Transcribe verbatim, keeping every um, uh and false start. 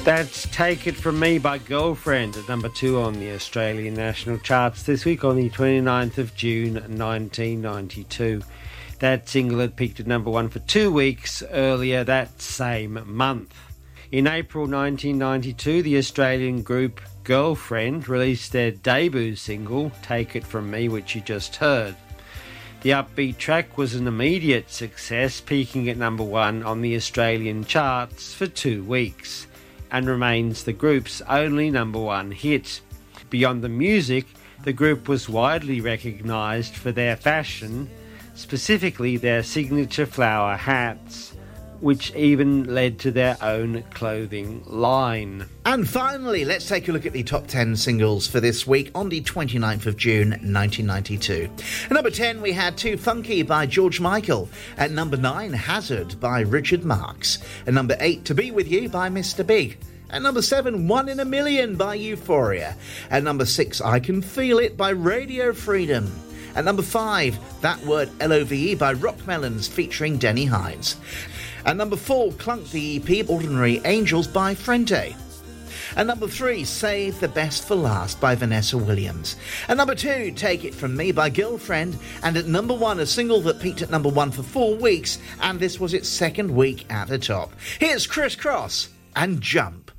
That's Take It From Me by Girlfriend at number two on the Australian national charts this week on the twenty-ninth of June nineteen ninety-two. That single had peaked at number one for two weeks earlier that same month. In April nineteen ninety-two, the Australian group Girlfriend released their debut single, Take It From Me, which you just heard. The upbeat track was an immediate success, peaking at number one on the Australian charts for two weeks. And remains the group's only number one hit. Beyond the music, the group was widely recognised for their fashion, specifically their signature flower hats, which even led to their own clothing line. And finally, let's take a look at the top ten singles for this week on the twenty-ninth of June nineteen ninety-two. At number ten, we had Too Funky by George Michael. At number nine, Hazard by Richard Marx. At number eight, To Be With You by Mister Big. At number seven, One in a Million by Euphoria. At number six, I Can Feel It by Radio Freedom. At number five, That Word L O V E by Rock Melons featuring Denny Hines. At number four, Clunk the E P, Ordinary Angels by Frente. At number three, Save the Best for Last by Vanessa Williams. At number two, Take It From Me by Girlfriend. And at number one, a single that peaked at number one for four weeks, and this was its second week at the top. Here's Criss Cross and Jump.